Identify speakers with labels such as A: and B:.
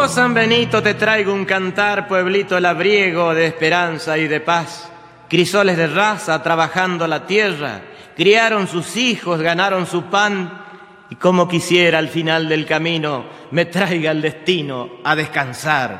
A: Oh, San Benito, te traigo un cantar, pueblito labriego de esperanza y de paz. Crisoles de raza trabajando la tierra, criaron sus hijos, ganaron su pan, y como quisiera al final del camino me traiga el destino a descansar